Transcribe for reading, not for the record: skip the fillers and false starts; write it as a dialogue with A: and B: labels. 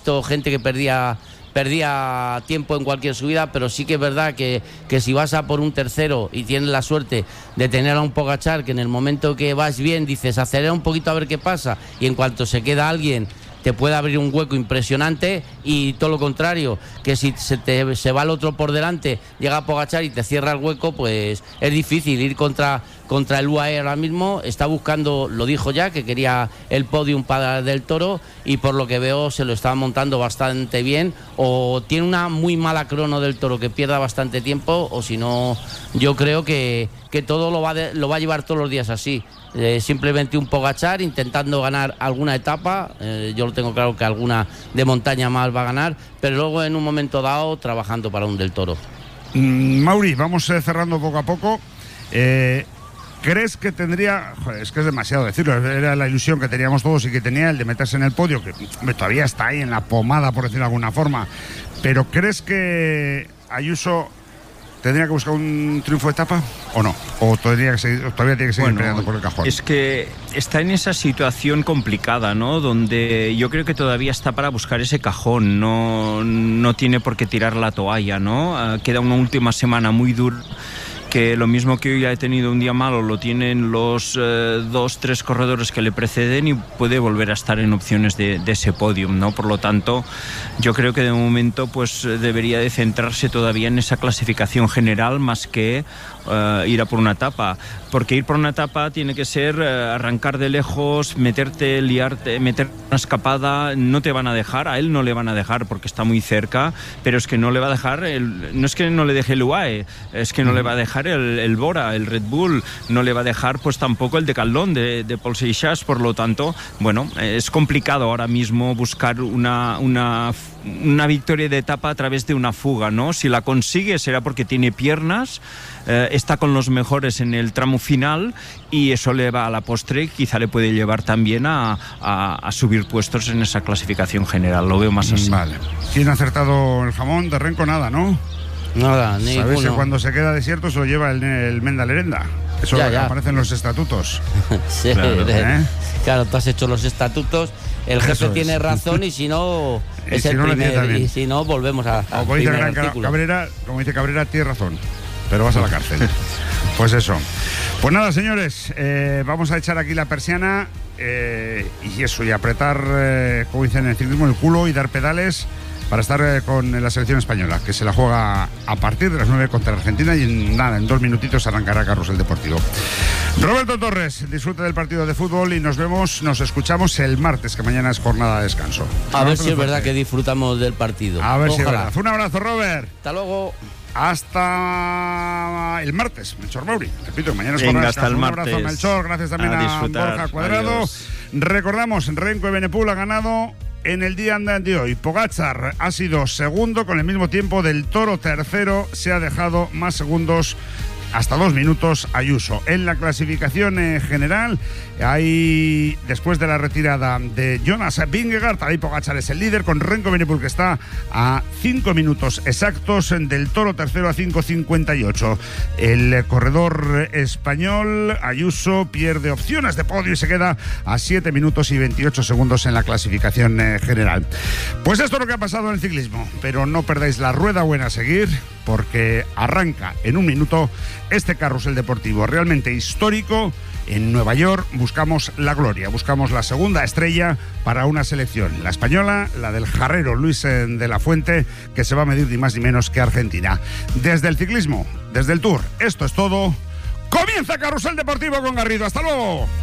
A: gente que perdía tiempo en cualquier subida, pero sí que es verdad que si vas a por un tercero y tienes la suerte de tener a un Pogačar que en el momento que vas bien dices acelera un poquito a ver qué pasa, y en cuanto se queda alguien te puede abrir un hueco impresionante, y todo lo contrario, que si se va el otro por delante, llega Pogačar y te cierra el hueco, pues es difícil ir contra el UAE ahora mismo. Está buscando, lo dijo ya, que quería el podium para Del Toro, y por lo que veo se lo está montando bastante bien, o tiene una muy mala crono Del Toro que pierda bastante tiempo, o si no, yo creo que todo lo va a llevar todos los días así. Simplemente un Pogačar intentando ganar alguna etapa, yo lo tengo claro que alguna de montaña más va a ganar, pero luego en un momento dado trabajando para un Del Toro.
B: Mauri, vamos cerrando poco a poco. ¿Crees que tendría, es que es demasiado decirlo, era la ilusión que teníamos todos y que tenía el de meterse en el podio, que todavía está ahí en la pomada, por decirlo de alguna forma, pero crees que Ayuso tendría que buscar un triunfo de etapa o no? ¿O todavía tiene que seguir peleando por el cajón?
C: Es que está en esa situación complicada, ¿no? Donde yo creo que todavía está para buscar ese cajón, no tiene por qué tirar la toalla, ¿no? Queda una última semana muy dura, que lo mismo que hoy ha tenido un día malo lo tienen los 2-3 corredores que le preceden, y puede volver a estar en opciones de ese podium, ¿no? Por lo tanto, yo creo que de momento pues debería de centrarse todavía en esa clasificación general más que ir a por una etapa, porque ir por una etapa tiene que ser arrancar de lejos, liarte, meter una escapada. No te van a dejar, a él no le van a dejar porque está muy cerca, pero es que no le va a dejar, no es que no le deje el UAE, es que no le va a dejar el Bora, el Red Bull, no le va a dejar pues tampoco el Decathlon de Paul Seixas. Por lo tanto, bueno, es complicado ahora mismo buscar una victoria de etapa a través de una fuga, ¿no? Si la consigue será porque tiene piernas, está con los mejores en el tramo final, y eso le va a la postre, quizá le puede llevar también a subir puestos en esa clasificación general. Lo veo más así.
B: Vale. ¿Quién ha acertado el jamón? De Renko nada, ¿no?
A: Nada, ninguno.
B: ¿Sabes que cuando se queda desierto se lo lleva el Menda Lerenda? Eso ya aparece en los estatutos.
A: Sí, claro, tú has hecho los estatutos, el jefe tiene razón, y si no es el primer, y si no volvemos a
B: como dice Cabrera, tiene razón, pero vas a la cárcel. Pues eso. Pues nada, señores, vamos a echar aquí la persiana y eso, y apretar, como dicen en el ciclismo, el culo, y dar pedales para estar con la selección española, que se la juega a partir de las 9 contra Argentina, y en 2 minutitos arrancará Carrusel Deportivo. Roberto Torres, disfrute del partido de fútbol, y nos escuchamos el martes, que mañana es jornada de descanso.
A: A ver si es verdad que disfrutamos del partido.
B: A ver si es verdad. Un abrazo, Robert.
A: Hasta luego.
B: Hasta el martes, Melchor Mauri. Repito, mañana es jornada de descanso. Un abrazo, Melchor. Gracias también a Borja Cuadrado. Adiós. Recordamos, Renko Evenepoel ha ganado en el día de hoy. Pogačar ha sido segundo con el mismo tiempo. Del Toro tercero, se ha dejado más segundos, hasta 2 minutos, Ayuso. En la clasificación general, hay, después de la retirada de Jonas Vingegaard, ahí Pogačar es el líder, con Renko Evenepoel, que está a 5 minutos exactos, Del Toro tercero a 5:58. El corredor español Ayuso pierde opciones de podio y se queda a 7 minutos y 28 segundos en la clasificación general. Pues esto es lo que ha pasado en el ciclismo, pero no perdáis la rueda buena a seguir, porque arranca en 1 minuto este carrusel deportivo realmente histórico. En Nueva York buscamos la gloria, buscamos la segunda estrella para una selección, la española, la del jarrero Luis de la Fuente, que se va a medir ni más ni menos que Argentina. Desde el ciclismo, desde el Tour, esto es todo. Comienza Carrusel Deportivo con Garrido. ¡Hasta luego!